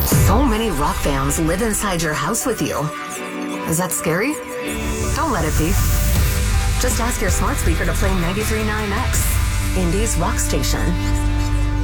So many rock fans live inside your house with you. Is that scary? Don't let it be. Just ask your smart speaker to play 93.9X, Indie's rock station.